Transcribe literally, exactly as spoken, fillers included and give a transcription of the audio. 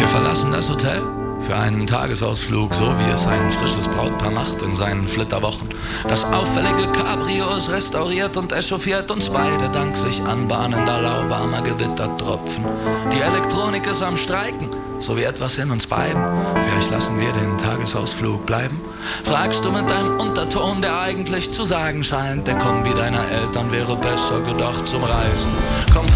verlassen das Hotel für einen Tagesausflug, so wie es ein frisches Brautpaar macht in seinen Flitterwochen. Das auffällige Cabrio ist restauriert und echauffiert uns beide dank sich anbahnender lauwarmer Gewittertropfen. Die Elektronik ist am Streiken, so wie etwas in uns beiden. Vielleicht lassen wir den Tagesausflug bleiben? Fragst du mit deinem Unterton, der eigentlich zu sagen scheint, der Kombi deiner Eltern wäre besser gedacht zum Reisen. Komm